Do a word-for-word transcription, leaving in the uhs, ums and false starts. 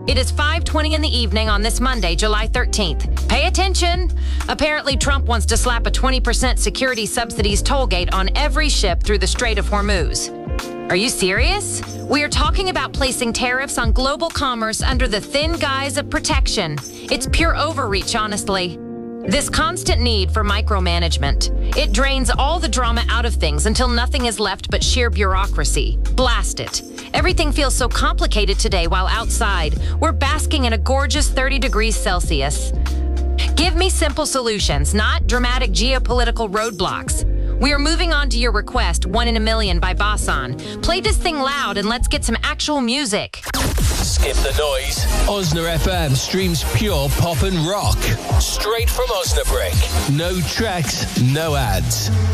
It is five twenty in the evening on this Monday, July thirteenth. Pay attention. Apparently, Trump wants to slap a twenty percent security subsidies toll gate on every ship through the Strait of Hormuz. Are you serious? We are talking about placing tariffs on global commerce under the thin guise of protection. It's pure overreach, honestly. This constant need for micromanagement. It drains all the drama out of things until nothing is left but sheer bureaucracy. Blast it. Everything feels so complicated today while outside, we're basking in a gorgeous thirty degrees Celsius. Give me simple solutions, not dramatic geopolitical roadblocks. We are moving on to your request, One in a Million by Bossan. Play this thing loud and let's get some actual music. Skip the noise. Osna F M streams pure pop and rock. Straight from Osnabrück. No tracks, no ads.